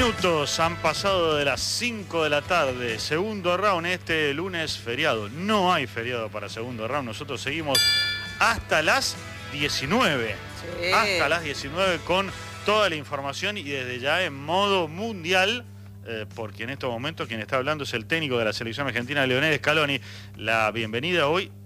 minutos han pasado de las 5 de la tarde. Segundo round este lunes feriado. No hay feriado para segundo round. Nosotros seguimos hasta las 19. Sí. Hasta las 19 con toda la información y desde ya en modo mundial. Porque en estos momentos quien está hablando es el técnico de la selección argentina, Lionel Scaloni. La bienvenida hoy